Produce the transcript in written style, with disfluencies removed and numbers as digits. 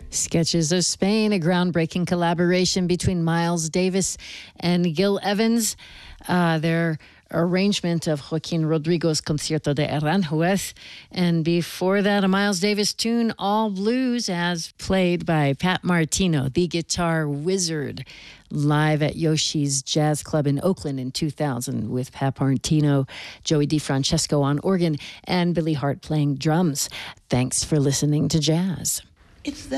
Sketches of Spain, a groundbreaking collaboration between Miles Davis and Gil Evans. Their arrangement of Joaquin Rodrigo's Concierto de Aranjuez. And before that, a Miles Davis tune, All Blues, as played by Pat Martino, the guitar wizard, live at Yoshi's Jazz Club in Oakland in 2000 with Pat Martino, Joey DeFrancesco on organ, and Billy Hart playing drums. Thanks for listening to Jazz. It's